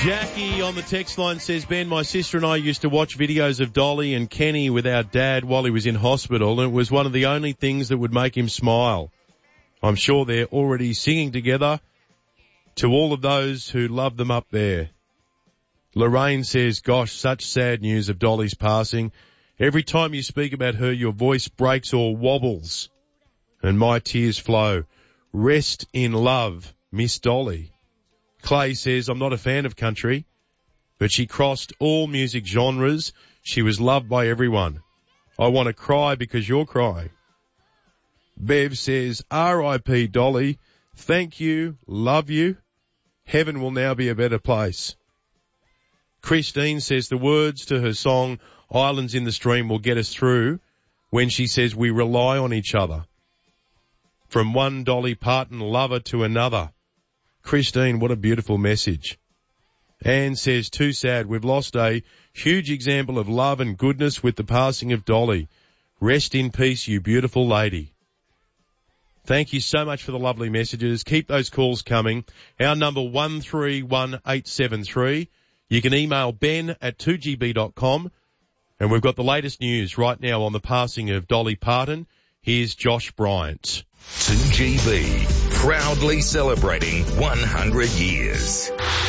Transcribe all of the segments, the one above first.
Jackie on the text line says, Ben, my sister and I used to watch videos of Dolly and Kenny with our dad while he was in hospital, and it was one of the only things that would make him smile. I'm sure they're already singing together to all of those who love them up there. Lorraine says, gosh, such sad news of Dolly's passing. Every time you speak about her, your voice breaks or wobbles, and my tears flow. Rest in love, Miss Dolly. Clay says, I'm not a fan of country, but she crossed all music genres. She was loved by everyone. I want to cry because you're crying. Bev says, R.I.P. Dolly. Thank you. Love you. Heaven will now be a better place. Christine says the words to her song, Islands in the Stream, will get us through when she says we rely on each other. From one Dolly Parton lover to another. Christine, what a beautiful message. Anne says, too sad. We've lost a huge example of love and goodness with the passing of Dolly. Rest in peace, you beautiful lady. Thank you so much for the lovely messages. Keep those calls coming. Our number 131873. You can email ben@2gb.com. And we've got the latest news right now on the passing of Dolly Parton. Here's Josh Bryant. 2GB, proudly celebrating 100 years.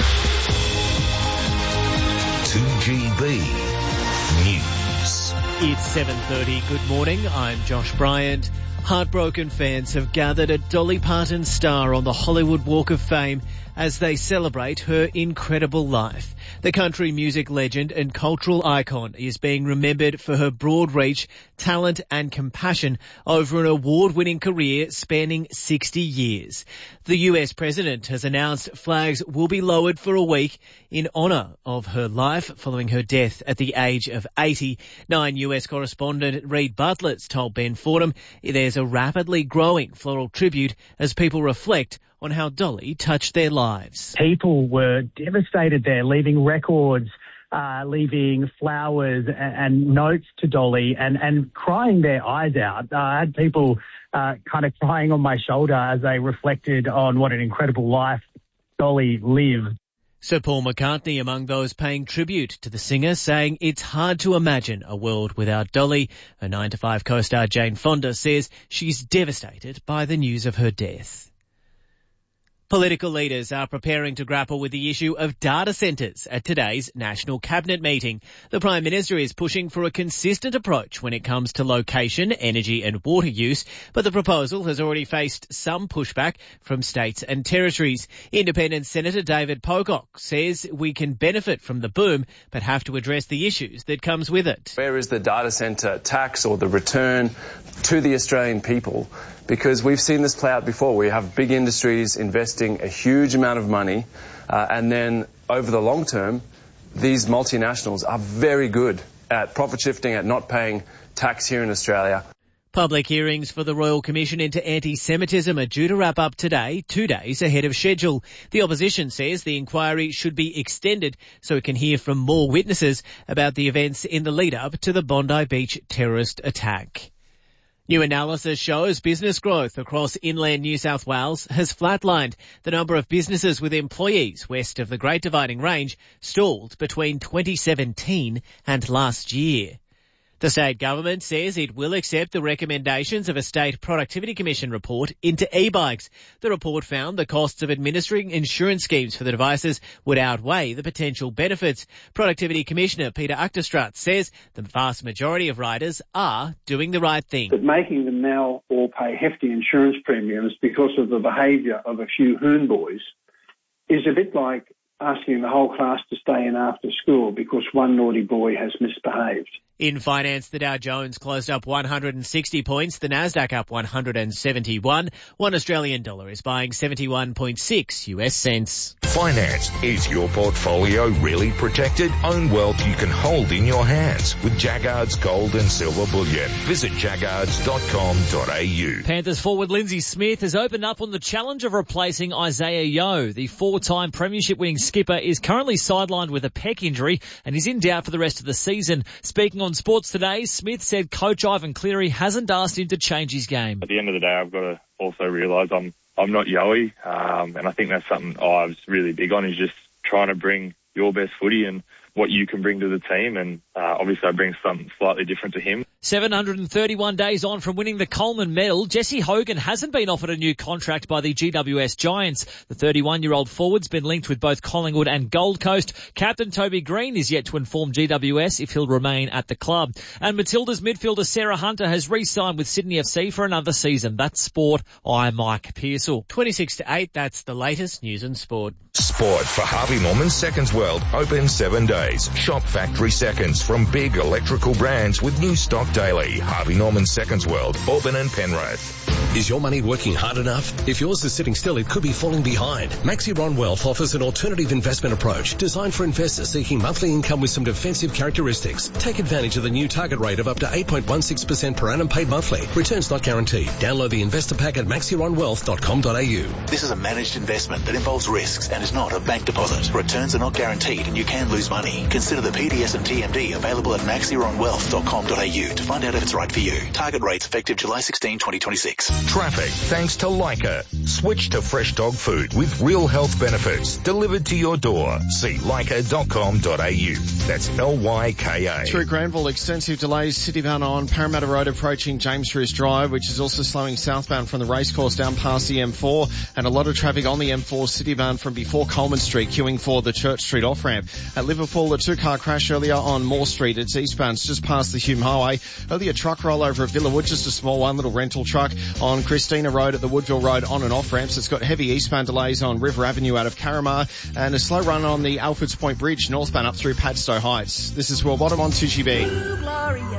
2GB News. It's 7:30. Good morning. I'm Josh Bryant. Heartbroken fans have gathered at Dolly Parton's star on the Hollywood Walk of Fame as they celebrate her incredible life. The country music legend and cultural icon is being remembered for her broad reach, talent and compassion over an award-winning career spanning 60 years. The US president has announced flags will be lowered for a week in honour of her life following her death at the age of 80. 9 US correspondent Reid Butlers told Ben Fordham there's a rapidly growing floral tribute as people reflect on how Dolly touched their lives. People were devastated there, leaving records, leaving flowers and notes to Dolly and crying their eyes out. I had people kind of crying on my shoulder as they reflected on what an incredible life Dolly lived. Sir Paul McCartney among those paying tribute to the singer, saying it's hard to imagine a world without Dolly. Her 9 to 5 co-star Jane Fonda says she's devastated by the news of her death. Political leaders are preparing to grapple with the issue of data centres at today's National Cabinet meeting. The Prime Minister is pushing for a consistent approach when it comes to location, energy and water use, but the proposal has already faced some pushback from states and territories. Independent Senator David Pocock says we can benefit from the boom, but have to address the issues that comes with it. Where is the data centre tax or the return to the Australian people? Because we've seen this play out before. We have big industries investing a huge amount of money, and then over the long term, these multinationals are very good at profit shifting, at not paying tax here in Australia. Public hearings for the Royal Commission into Anti-Semitism are due to wrap up today, 2 days ahead of schedule. The opposition says the inquiry should be extended so it can hear from more witnesses about the events in the lead-up to the Bondi Beach terrorist attack. New analysis shows business growth across inland New South Wales has flatlined. The number of businesses with employees west of the Great Dividing Range stalled between 2017 and last year. The state government says it will accept the recommendations of a State Productivity Commission report into e-bikes. The report found the costs of administering insurance schemes for the devices would outweigh the potential benefits. Productivity Commissioner Peter Achterstraat says the vast majority of riders are doing the right thing. But making them now all pay hefty insurance premiums because of the behaviour of a few hoon boys is a bit like asking the whole class to stay in after school because one naughty boy has misbehaved. In finance, the Dow Jones closed up 160 points, the Nasdaq up 171. One Australian dollar is buying 71.6 US cents. Finance. Is your portfolio really protected? Own wealth you can hold in your hands with Jaggards Gold and Silver Bullion. Visit jaggards.com.au. Panthers forward Lindsay Smith has opened up on the challenge of replacing Isaiah Yeo. The 4-time premiership winning skipper is currently sidelined with a pec injury and is in doubt for the rest of the season. Speaking on Sports Today, Smith said coach Ivan Cleary hasn't asked him to change his game. At the end of the day, I've got to also realise I'm not Yoey, and I think that's something I was really big on, is just trying to bring your best footy and what you can bring to the team. And obviously I bring something slightly different to him. 731 days on from winning the Coleman medal, Jesse Hogan hasn't been offered a new contract by the GWS Giants. The 31-year-old forward's been linked with both Collingwood and Gold Coast. Captain Toby Green is yet to inform GWS if he'll remain at the club. And Matilda's midfielder Sarah Hunter has re-signed with Sydney FC for another season. That's sport. I'm Mike Pearsall. 26-8, that's the latest news and sport. Sport for Harvey Norman Seconds World, open 7 days. Shop factory seconds from big electrical brands with new stock daily. Harvey Norman Seconds World, Auburn and Penrith. Is your money working hard enough? If yours is sitting still, it could be falling behind. Maxiron Wealth offers an alternative investment approach designed for investors seeking monthly income with some defensive characteristics. Take advantage of the new target rate of up to 8.16% per annum paid monthly. Returns not guaranteed. Download the investor pack at maxironwealth.com.au. This is a managed investment that involves risks and is not a bank deposit. Returns are not guaranteed and you can lose money. Consider the PDS and TMD available at maxironwealth.com.au to find out if it's right for you. Target rates effective July 16, 2026. Traffic thanks to Leica. Switch to fresh dog food with real health benefits delivered to your door. See leica.com.au. That's Lyka. Through Granville, extensive delays citybound on Parramatta Road approaching James Bruce Drive, which is also slowing southbound from the racecourse down past the M4, and a lot of traffic on the M4 citybound from before Coleman Street, queuing for the Church Street off-ramp. At Liverpool, a two-car crash earlier on Moore Street. It's eastbound, just past the Hume Highway. Earlier truck rollover at Villawood, just a small one, little rental truck on Christina Road at the Woodville Road on and off ramps. It's got heavy eastbound delays on River Avenue out of Carramar, and a slow run on the Alfords Point Bridge northbound up through Padstow Heights. This is Will Bottom on 2GB.